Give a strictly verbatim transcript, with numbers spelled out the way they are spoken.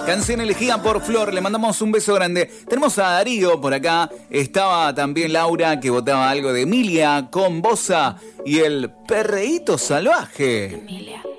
Canción elegida por Flor, le mandamos un beso grande. Tenemos a Darío por acá, estaba también Laura que votaba algo de Emilia con Bosa y el Perreíto Salvaje. Emilia.